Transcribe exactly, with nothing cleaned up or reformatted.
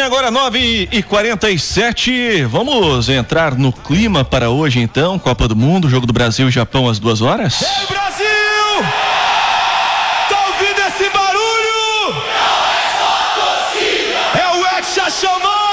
agora nove e quarenta e sete. Vamos entrar no clima para hoje então. Copa do Mundo, jogo do Brasil e Japão às duas horas. Ei, Brasil! Tá ouvindo esse barulho? Não é só torcida! É o Hexa chamando!